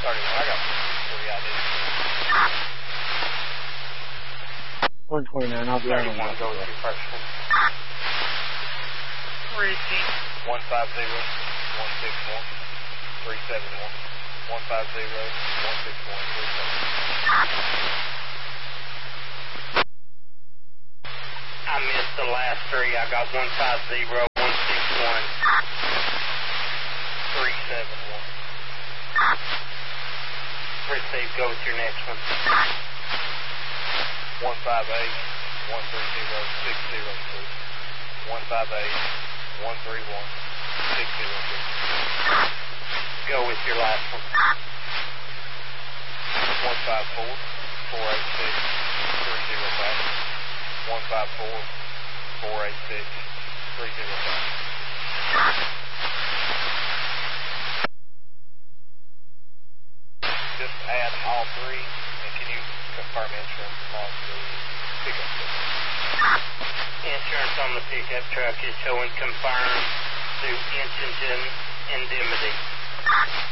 I got 3 ID. 129, I'll be on the 31, go with your first one. 150, 161, 371. 150, 161, 371. I missed the last 3. I got 150, 161, 371. Receive, go with your next one. 158, 130, 602. 158, 131, 602. Go with your last one. 154, 486, 305. 154, 486, 305. Just add all 3, and can you confirm insurance on the pickup truck? Insurance on the pickup truck is showing confirmed to Inchington Indemnity.